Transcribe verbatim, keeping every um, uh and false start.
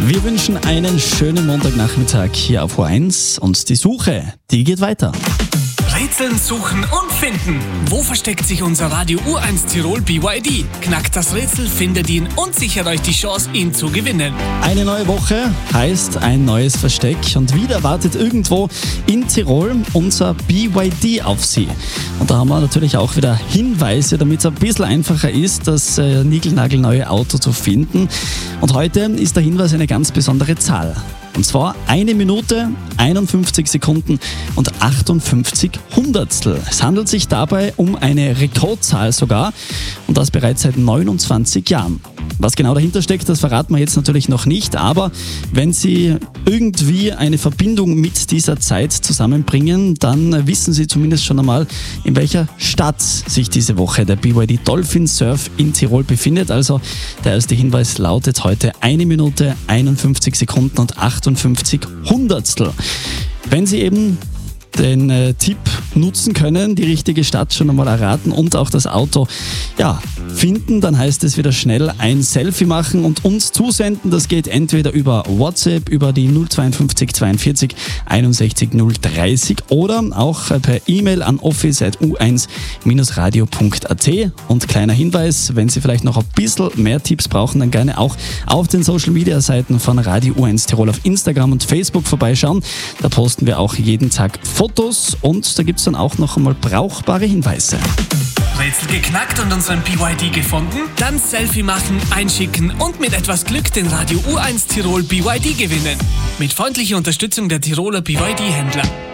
Wir wünschen einen schönen Montagnachmittag hier auf U eins und die Suche, die geht weiter. Rätseln, suchen und finden. Wo versteckt sich unser Radio U eins Tirol B Y D? Knackt das Rätsel, findet ihn und sichert euch die Chance, ihn zu gewinnen. Eine neue Woche heißt ein neues Versteck und wieder wartet irgendwo in Tirol unser B Y D auf Sie. Und da haben wir natürlich auch wieder Hinweise, damit es ein bisschen einfacher ist, das äh, niegelnagelneue Auto zu finden. Und heute ist der Hinweis eine ganz besondere Zahl. Und zwar eine Minute, einundfünfzig Sekunden und achtundfünfzig Hundertstel. Es handelt sich dabei um eine Rekordzahl sogar und das bereits seit neunundzwanzig Jahren. Was genau dahinter steckt, das verraten wir jetzt natürlich noch nicht, aber wenn Sie irgendwie eine Verbindung mit dieser Zeit zusammenbringen, dann wissen Sie zumindest schon einmal, in welcher Stadt sich diese Woche der B Y D Dolphin Surf in Tirol befindet. Also der erste Hinweis lautet heute eine Minute, einundfünfzig Sekunden und achtundfünfzig Hundertstel. Wenn Sie eben den äh, Tipp nutzen können, die richtige Stadt schon einmal erraten und auch das Auto ja, finden, dann heißt es wieder schnell ein Selfie machen und uns zusenden. Das geht entweder über WhatsApp, über die null zweiundfünfzig zweiundvierzig einundsechzig null dreißig oder auch per E-Mail an office at u eins radio punkt a t. Und kleiner Hinweis, wenn Sie vielleicht noch ein bisschen mehr Tipps brauchen, dann gerne auch auf den Social-Media-Seiten von Radio U eins Tirol auf Instagram und Facebook vorbeischauen. Da posten wir auch jeden Tag Fotos und da gibt es dann auch noch einmal brauchbare Hinweise. Rätsel geknackt und unseren B Y D gefunden? Dann Selfie machen, einschicken und mit etwas Glück den Radio U eins Tirol B Y D gewinnen. Mit freundlicher Unterstützung der Tiroler B Y D-Händler.